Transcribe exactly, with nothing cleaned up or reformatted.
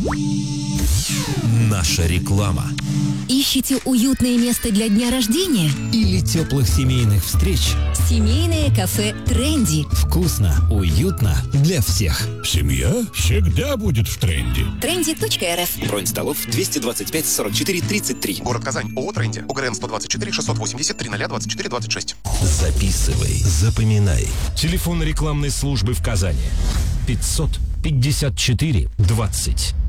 Наша реклама. Ищете уютное место для дня рождения? Или теплых семейных встреч? Семейное кафе «Тренди». Вкусно, уютно для всех. Семья всегда будет в тренде. тренди точка эр эф. Бронь столов двести двадцать пять сорок четыре тридцать три. Город Казань. ООО «Тренди». ОГРН сто двадцать четыре шестьсот восемьдесят три ноль двадцать четыре двадцать шесть. Записывай, запоминай. Телефон рекламной службы в Казани. пятьсот пятьдесят четыре двадцать.